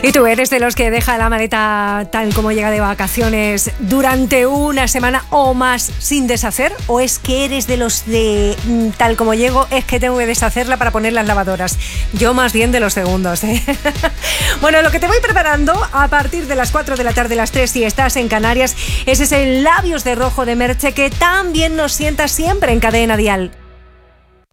¿Y tú eres de los que deja la maleta tal como llega de vacaciones durante una semana o más sin deshacer? ¿O es que eres de los de tal como llego, es que tengo que deshacerla para poner las lavadoras? Yo más bien de los segundos, ¿eh? Bueno, lo que te voy preparando a partir de las 4 de la tarde, las 3 si estás en Canarias, es ese Labios de Rojo de Merche que tan bien nos sienta siempre en Cadena Dial.